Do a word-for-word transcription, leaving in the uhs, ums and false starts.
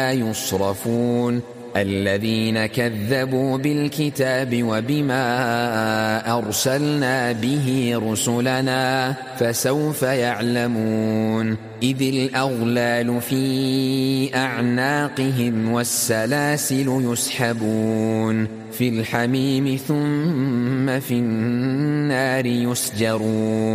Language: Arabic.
يصرفون الذين كذبوا بالكتاب وبما أرسلنا به رسلنا فسوف يعلمون إذ الأغلال في أعناقهم والسلاسل يسحبون في الحميم ثم في النار يسجرون